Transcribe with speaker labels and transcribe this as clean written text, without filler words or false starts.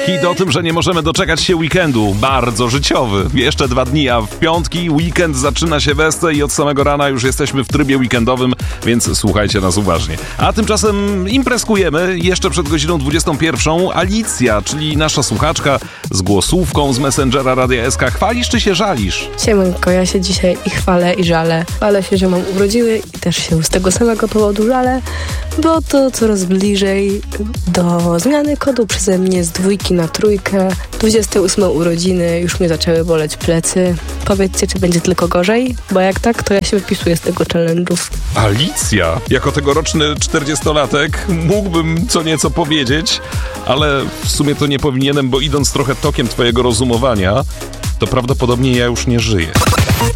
Speaker 1: Hit o tym, że nie możemy doczekać się weekendu. Bardzo życiowy. Jeszcze 2 dni, a w piątki weekend zaczyna się wesele i od samego rana już jesteśmy w trybie weekendowym, więc słuchajcie nas uważnie. A tymczasem imprezkujemy jeszcze przed godziną 21. Alicja, czyli nasza słuchaczka z głosówką z Messengera Radia SK. Chwalisz czy się żalisz?
Speaker 2: Siemanko, ja się dzisiaj i chwalę i żalę. Chwalę się, że mam urodziny i też się z tego samego powodu żalę, bo to coraz bliżej do zmiany kodu przeze mnie z 2 na 3. 28 urodziny, już mnie zaczęły boleć plecy. Powiedzcie, czy będzie tylko gorzej? Bo jak tak, to ja się wypisuję z tego challenge'u.
Speaker 1: Alicja, jako tegoroczny 40-latek mógłbym co nieco powiedzieć, ale w sumie to nie powinienem, bo idąc trochę tokiem twojego rozumowania, to prawdopodobnie ja już nie żyję.